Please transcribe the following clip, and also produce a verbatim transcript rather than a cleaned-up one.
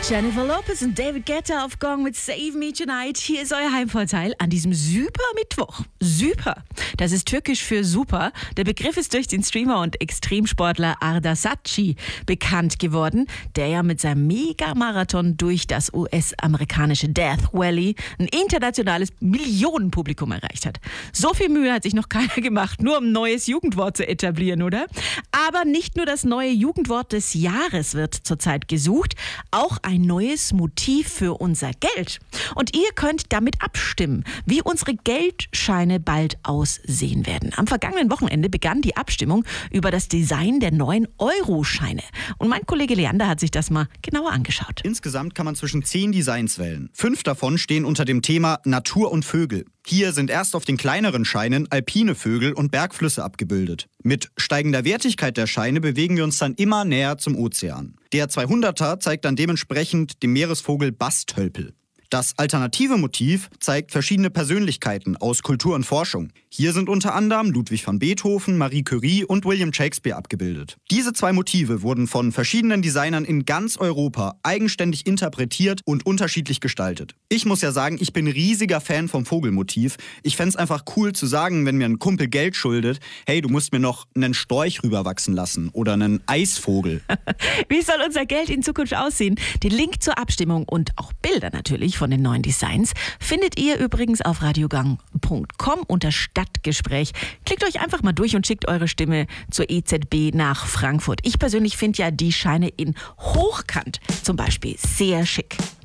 Jennifer Lopez und David Guetta auf Gong mit Save Me Tonight. Hier ist euer Heimvorteil an diesem super Mittwoch. Super. Das ist türkisch für super. Der Begriff ist durch den Streamer und Extremsportler Arda Saatchi bekannt geworden, der ja mit seinem Megamarathon durch das U S-amerikanische Death Valley ein internationales Millionenpublikum erreicht hat. So viel Mühe hat sich noch keiner gemacht, nur um ein neues Jugendwort zu etablieren, oder? Aber nicht nur das neue Jugendwort des Jahres wird zurzeit gesucht, auch ein neues Motiv für unser Geld. Und ihr könnt damit abstimmen, wie unsere Geldscheine bald aussehen werden. Am vergangenen Wochenende begann die Abstimmung über das Design der neuen Euro-Scheine. Und mein Kollege Leander hat sich das mal genauer angeschaut. Insgesamt kann man zwischen zehn Designs wählen. Fünf davon stehen unter dem Thema Natur und Vögel. Hier sind erst auf den kleineren Scheinen alpine Vögel und Bergflüsse abgebildet. Mit steigender Wertigkeit der Scheine bewegen wir uns dann immer näher zum Ozean. Der zweihunderter zeigt dann dementsprechend den Meeresvogel Bastölpel. Das alternative Motiv zeigt verschiedene Persönlichkeiten aus Kultur und Forschung. Hier sind unter anderem Ludwig van Beethoven, Marie Curie und William Shakespeare abgebildet. Diese zwei Motive wurden von verschiedenen Designern in ganz Europa eigenständig interpretiert und unterschiedlich gestaltet. Ich muss ja sagen, ich bin riesiger Fan vom Vogelmotiv. Ich fänd's einfach cool zu sagen, wenn mir ein Kumpel Geld schuldet, hey, du musst mir noch einen Storch rüberwachsen lassen oder einen Eisvogel. Wie soll unser Geld in Zukunft aussehen? Den Link zur Abstimmung und auch Bilder natürlich von den neuen Designs findet ihr übrigens auf radiogang punkt com unter Stadtgespräch. Klickt euch einfach mal durch und schickt eure Stimme zur E Z B nach Frankfurt. Ich persönlich finde ja die Scheine in Hochkant zum Beispiel sehr schick.